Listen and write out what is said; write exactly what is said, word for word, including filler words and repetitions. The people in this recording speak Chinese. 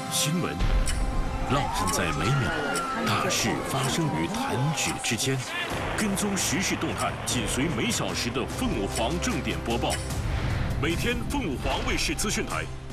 新闻烙印在每秒，大事发生于弹指之间。跟踪时事动态，紧随每小时的凤凰正点播报。每天，凤凰卫视资讯台